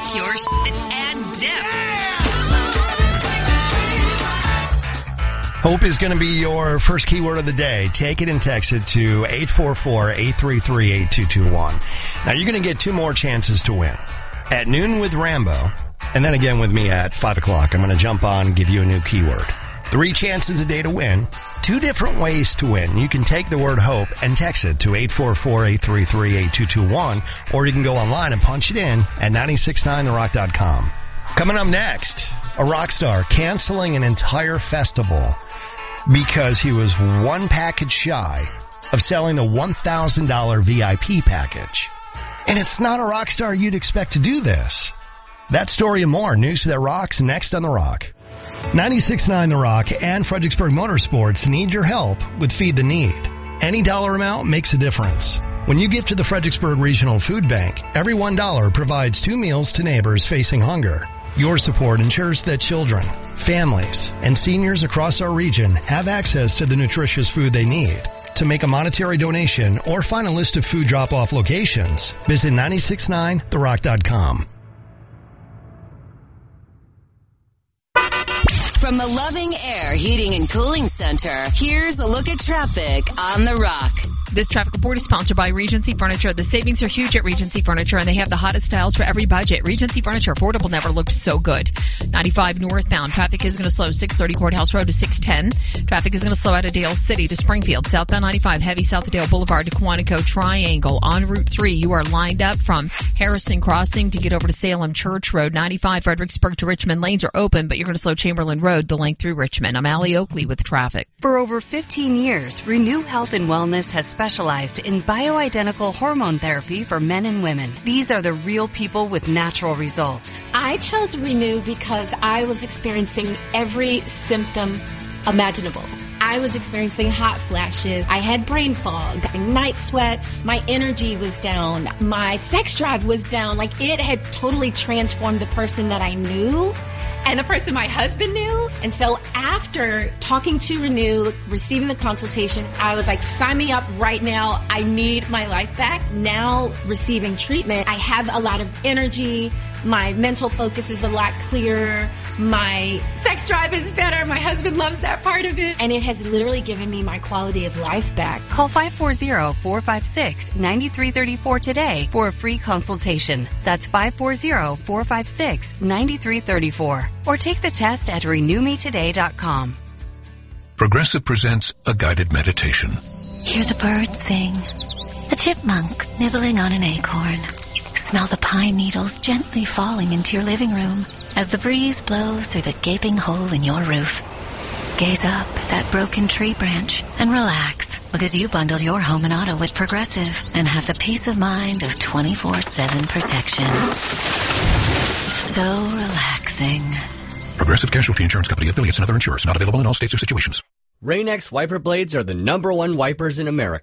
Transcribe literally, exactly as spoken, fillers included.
your shit and dip. Hope is going to be your first keyword of the day. Take it and text it to eight four four, eight three three, eight two two one. Now, you're going to get two more chances to win. At noon with Rambo, and then again with me at five o'clock. I'm going to jump on and give you a new keyword. Three chances a day to win. Two different ways to win. You can take the word hope and text it to eight four four, eight three three, eight two two one, or you can go online and punch it in at nine six nine the rock dot com. Coming up next, a rock star canceling an entire festival because he was one package shy of selling the one thousand dollars V I P package. And it's not a rock star you'd expect to do this. That story and more. News that rocks next on The Rock. ninety-six point nine The Rock and Fredericksburg Motorsports need your help with Feed the Need. Any dollar amount makes a difference. When you give to the Fredericksburg Regional Food Bank, every one dollar provides two meals to neighbors facing hunger. Your support ensures that children, families, and seniors across our region have access to the nutritious food they need. To make a monetary donation or find a list of food drop-off locations, visit nine six nine the rock dot com. From the Loving Air Heating and Cooling Center, here's a look at traffic on The Rock. This traffic report is sponsored by Regency Furniture. The savings are huge at Regency Furniture, and they have the hottest styles for every budget. Regency Furniture, affordable never looked so good. ninety-five northbound, traffic is going to slow six thirty Courthouse Road to six ten. Traffic is going to slow out of Dale City to Springfield. Southbound ninety-five, heavy south of Dale Boulevard to Quantico Triangle. On Route three, you are lined up from Harrison Crossing to get over to Salem Church Road. ninety-five, Fredericksburg to Richmond. Lanes are open, but you're going to slow Chamberlain Road the length through Richmond. I'm Allie Oakley with traffic. For over fifteen years, Renew Health and Wellness has specialized in bioidentical hormone therapy for men and women. These are the real people with natural results. I chose Renew because I was experiencing every symptom imaginable. I was experiencing hot flashes. I had brain fog, night sweats. My energy was down. My sex drive was down. Like, it had totally transformed the person that I knew and the person my husband knew. And so after talking to Renew, receiving the consultation, I was like, sign me up right now. I need my life back. Now receiving treatment, I have a lot of energy. My mental focus is a lot clearer. My sex drive is better. My husband loves that part of it. And it has literally given me my quality of life back. Call five four zero, four five six, nine three three four today for a free consultation. That's five four zero, four five six, nine three three four. Or take the test at renew me today dot com. Progressive presents a guided meditation. Hear the birds sing. A chipmunk nibbling on an acorn. Smell the pine needles gently falling into your living room as the breeze blows through the gaping hole in your roof. Gaze up at that broken tree branch and relax, because you bundled your home and auto with Progressive and have the peace of mind of twenty-four seven protection. So relaxing. Progressive Casualty Insurance Company, affiliates, and other insurers. Not available in all states or situations. Rain-X wiper blades are the number one wipers in America.